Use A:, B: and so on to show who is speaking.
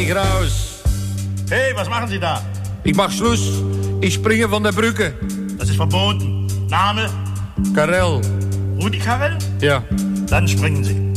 A: Graus.
B: Hey, was machen Sie da?
A: Ich mach Schluss. Ich springe von der Brücke.
B: Das ist verboten. Name?
A: Karel.
B: Rudi Karel?
A: Ja.
B: Dann springen Sie.